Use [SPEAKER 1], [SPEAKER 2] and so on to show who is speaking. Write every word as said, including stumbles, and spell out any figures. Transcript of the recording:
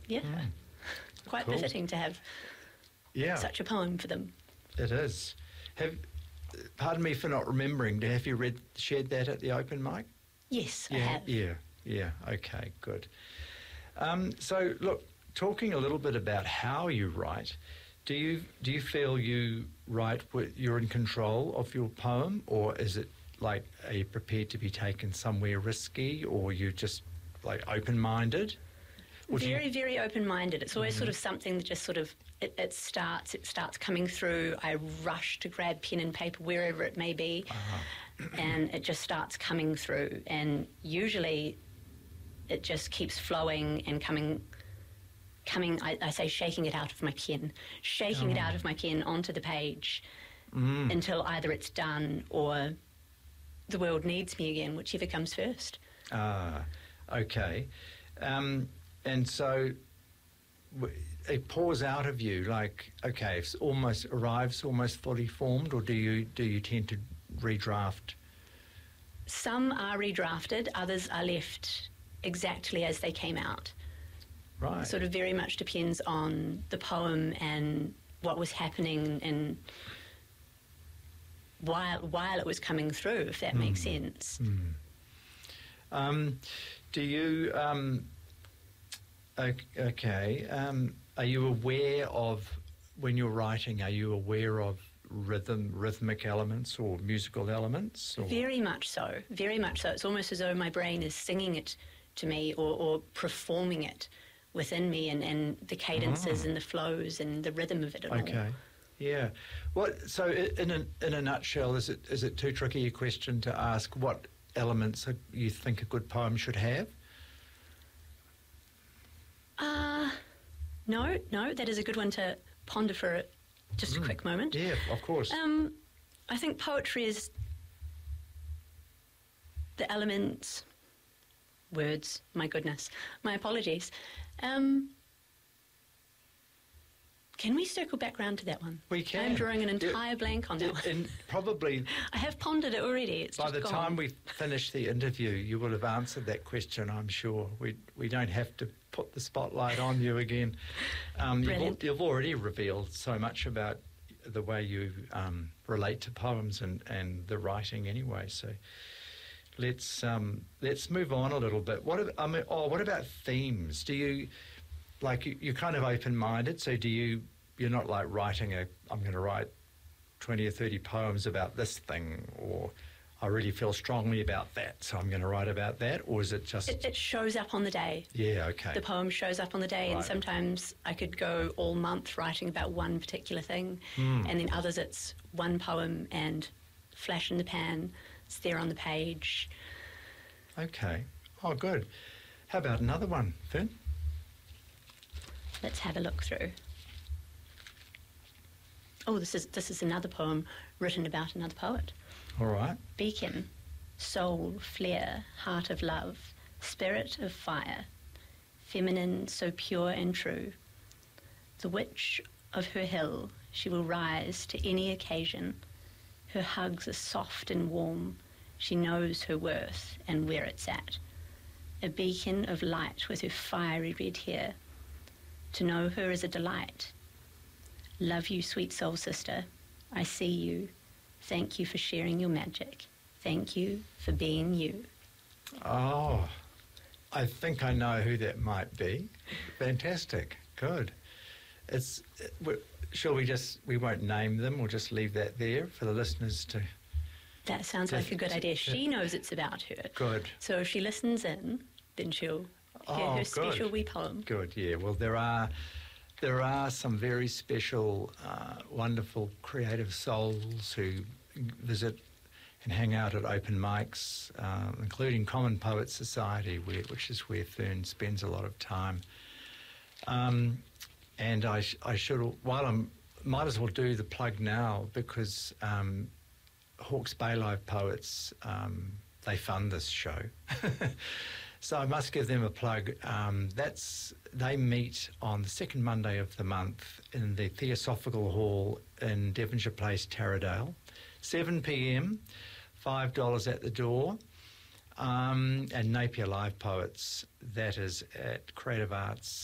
[SPEAKER 1] yeah,
[SPEAKER 2] Mm.
[SPEAKER 1] quite
[SPEAKER 2] Cool.
[SPEAKER 1] befitting to have
[SPEAKER 2] Yeah,
[SPEAKER 1] such a poem for them.
[SPEAKER 2] it is. Have, pardon me for not remembering, have you read shared that at the open mic?
[SPEAKER 1] Yes, I
[SPEAKER 2] Yeah,
[SPEAKER 1] have.
[SPEAKER 2] yeah, yeah. Okay, good. Um, so, look, talking a little bit about how you write, do you do you feel you write with, you're in control of your poem, or is it like, are you prepared to be taken somewhere risky, or you just like open-minded? Or do you-
[SPEAKER 1] Very, very open-minded. It's always sort of something that just sort of, it, it starts, it starts coming through. I rush to grab pen and paper wherever it may be, and it just starts coming through. And usually it just keeps flowing and coming, coming, I, I say shaking it out of my pen, shaking it
[SPEAKER 2] Oh.
[SPEAKER 1] out of my pen onto the page
[SPEAKER 2] Mm.
[SPEAKER 1] until either it's done or the world needs me again, whichever comes first.
[SPEAKER 2] Ah, okay. Um, and so w- it pours out of you like, okay, it's almost arrives almost fully formed, or do you do you tend to redraft?
[SPEAKER 1] Some are redrafted, others are left exactly as they came out.
[SPEAKER 2] Right.
[SPEAKER 1] It sort of very much depends on the poem and what was happening and while while it was coming through, if that makes sense.
[SPEAKER 2] Mm. Um, do you, um, o- okay, um, are you aware of, when you're writing, are you aware of rhythm, rhythmic elements or musical elements? Or?
[SPEAKER 1] Very much so, very much so. It's almost as though my brain is singing it to me or, or performing it within me, and, and the cadences
[SPEAKER 2] Ah.
[SPEAKER 1] and the flows and the rhythm of it all.
[SPEAKER 2] Okay. Yeah. What? So, i- in a in a nutshell, is it is it too tricky a question to ask what elements a- you think a good poem should have?
[SPEAKER 1] Uh, no, no, that is a good one to ponder for just a quick moment.
[SPEAKER 2] Yeah, of course.
[SPEAKER 1] Um, I think poetry is the elements, words, my goodness, my apologies. Um, can we circle back round to that one?
[SPEAKER 2] We can.
[SPEAKER 1] I'm drawing an
[SPEAKER 2] Yeah.
[SPEAKER 1] entire blank on that one.
[SPEAKER 2] and probably
[SPEAKER 1] I have pondered it already. It's
[SPEAKER 2] by
[SPEAKER 1] just
[SPEAKER 2] the
[SPEAKER 1] gone.
[SPEAKER 2] time we finish the interview, you will have answered that question, I'm sure. We we don't have to put the spotlight on you again. Um, you've, al-
[SPEAKER 1] Brilliant.
[SPEAKER 2] you've already revealed so much about the way you um, relate to poems and, and the writing anyway. So let's um, let's move on a little bit. What ab- I mean, oh, what about themes? Do you like you, you're kind of open-minded? So do you? You're not like writing a. I'm going to write twenty or thirty poems about this thing, or I really feel strongly about that, so I'm going to write about that, or is it just?
[SPEAKER 1] It, it shows up on the day.
[SPEAKER 2] Yeah. Okay.
[SPEAKER 1] The poem shows up on the day, and
[SPEAKER 2] Right.
[SPEAKER 1] sometimes I could go all month writing about one particular thing,
[SPEAKER 2] Hmm.
[SPEAKER 1] and then others it's one poem and flash in the pan, it's there on the page.
[SPEAKER 2] Okay. Oh, good. How about another one, Finn?
[SPEAKER 1] Let's have a look through. Oh, this is this is another poem written about another poet.
[SPEAKER 2] All right.
[SPEAKER 1] Beacon, soul, flare, heart of love, spirit of fire, feminine, so pure and true. The witch of her hill, she will rise to any occasion. Her hugs are soft and warm. She knows her worth and where it's at. A beacon of light with her fiery red hair. To know her is a delight. Love you, sweet soul sister. I see you. Thank you for sharing your magic. Thank you for being you.
[SPEAKER 2] Oh, I think I know who that might be. Fantastic. Good. It's. It, we- shall we just? We won't name them. We'll just leave that there for the listeners to.
[SPEAKER 1] That sounds like a good idea. She knows it's about her.
[SPEAKER 2] Good.
[SPEAKER 1] So if she listens in, then she'll hear
[SPEAKER 2] Oh,
[SPEAKER 1] her
[SPEAKER 2] good.
[SPEAKER 1] special wee poem.
[SPEAKER 2] Good. Yeah. Well, there are. There are some very special, uh, wonderful, creative souls who visit and hang out at open mics, uh, including Common Poets Society, where, which is where Fern spends a lot of time. Um, and I, sh- I should, while I'm, might as well do the plug now, because um, Hawke's Bay Live Poets, um, they fund this show. So I must give them a plug. Um, that's they meet on the second Monday of the month in the Theosophical Hall in Devonshire Place, Taradale, seven p.m, five dollars at the door. Um, and Napier Live Poets, that is at Creative Arts